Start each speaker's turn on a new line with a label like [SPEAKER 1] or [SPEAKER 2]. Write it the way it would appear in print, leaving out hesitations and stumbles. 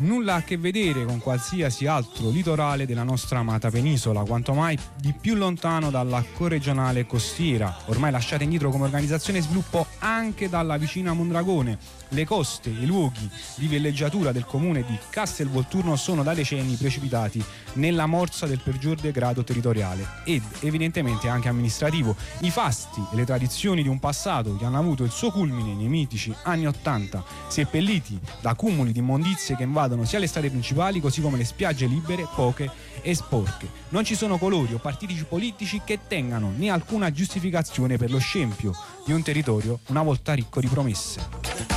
[SPEAKER 1] nulla a che vedere con qualsiasi altro litorale della nostra amata penisola, quanto mai di più lontano dalla corregionale costiera, ormai lasciata indietro come organizzazione e sviluppo anche dalla vicina Mondragone. Le coste e i luoghi di villeggiatura del comune di Castelvolturno sono da decenni precipitati nella morsa del peggior degrado territoriale ed evidentemente anche amministrativo. I fasti e le tradizioni di un passato che hanno avuto il suo culmine nei mitici anni '80, seppelliti da cumuli di immondizie che invadono sia le strade principali così come le spiagge libere, poche e sporche. Non ci sono colori o partiti politici che tengano né alcuna giustificazione per lo scempio di un territorio una volta ricco di promesse.